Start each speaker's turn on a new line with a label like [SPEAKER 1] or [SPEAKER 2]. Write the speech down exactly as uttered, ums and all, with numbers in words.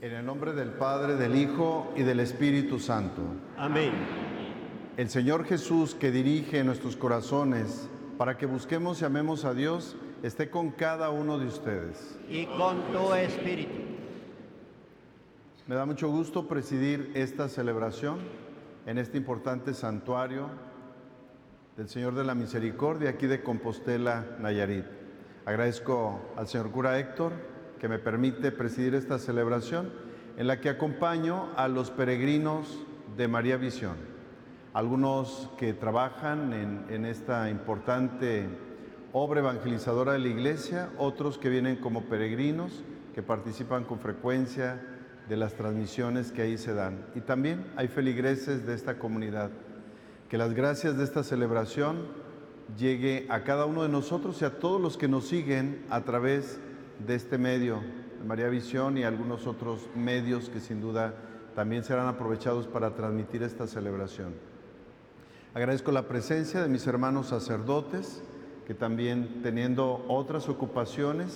[SPEAKER 1] En el nombre del Padre, del Hijo y del Espíritu Santo.
[SPEAKER 2] Amén.
[SPEAKER 1] El Señor Jesús, que dirige nuestros corazones para que busquemos y amemos a Dios, esté con cada uno de ustedes.
[SPEAKER 2] Y con tu espíritu.
[SPEAKER 1] Me da mucho gusto presidir esta celebración en este importante santuario del Señor de la Misericordia, aquí de Compostela, Nayarit. Agradezco al señor cura Héctor que me permite presidir esta celebración en la que acompaño a los peregrinos de María Visión, algunos que trabajan en, en esta importante obra evangelizadora de la Iglesia, otros que vienen como peregrinos, que participan con frecuencia de las transmisiones que ahí se dan. Y también hay feligreses de esta comunidad. Que las gracias de esta celebración llegue a cada uno de nosotros y a todos los que nos siguen a través de este medio, de María Visión, y algunos otros medios que sin duda también serán aprovechados para transmitir esta celebración. Agradezco la presencia de mis hermanos sacerdotes, que también teniendo otras ocupaciones